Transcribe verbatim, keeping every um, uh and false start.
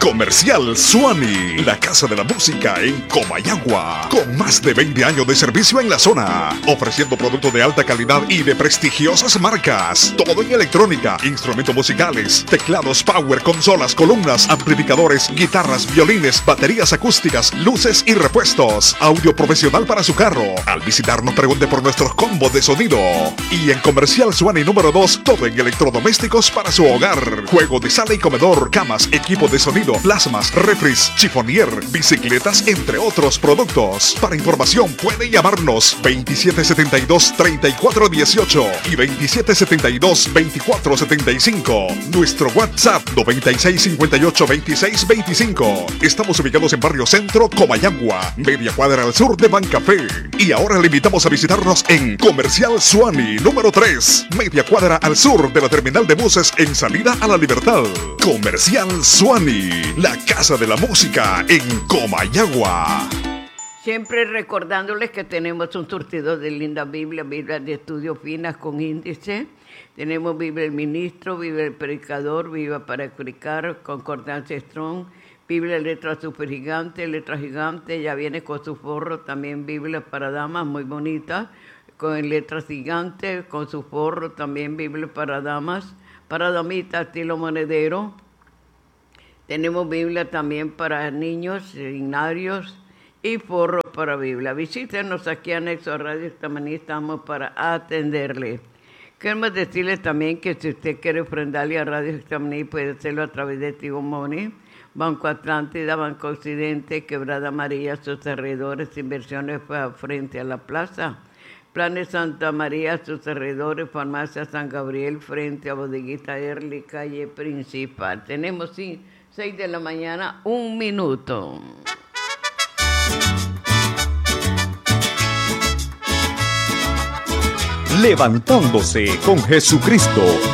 Comercial Suani, la casa de la música en Comayagua, con más de veinte años de servicio en la zona, ofreciendo productos de alta calidad y de prestigiosas marcas. Todo en electrónica, instrumentos musicales, teclados power, consolas, columnas, amplificadores, guitarras, violines, baterías acústicas, luces y repuestos. Audio profesional para su carro. Al visitarnos pregunte por nuestros combos de sonido. Y en Comercial Suani número dos, todo en electrodomésticos para su hogar. Juego de sala y comedor, camas, equipo de sonido, plasmas, refris, chifonier, bicicletas, entre otros productos. Para información puede llamarnos veintisiete setenta y dos, treinta y cuatro dieciocho y veintisiete setenta y dos, veinticuatro setenta y cinco. Nuestro WhatsApp noventa y seis cincuenta y ocho, veintiséis veinticinco. Estamos ubicados en Barrio Centro, Comayagua, media cuadra al sur de Bancafé. Y ahora le invitamos a visitarnos en Comercial Suani número tres, media cuadra al sur de la terminal de buses en salida a la Libertad. Comercial Suani, la casa de la música en Comayagua. Siempre recordándoles que tenemos un surtido de linda Biblia, Biblias de estudio finas con índice. Tenemos Biblia del Ministro, Biblia del Predicador, Biblia para explicar, Concordancia Strong, Biblia de letra super gigante, letra gigante, ya viene con su forro, también Biblia para damas, muy bonita, con letras gigantes, con su forro, también Biblia para damas, para damitas, estilo monedero. Tenemos Biblia también para niños, seminarios y forros para Biblia. Visítenos aquí anexo a Radio Estamaní, estamos para atenderle. Queremos decirles también que si usted quiere ofrendarle a Radio Estamaní, puede hacerlo a través de Tigo Money, Banco Atlántida, Banco Occidente, Quebrada María, sus alrededores, inversiones frente a la plaza. Planes Santa María, sus alrededores, Farmacia San Gabriel, frente a Bodeguita Early, calle principal. Tenemos sí, seis de la mañana, un minuto. Levantándose con Jesucristo.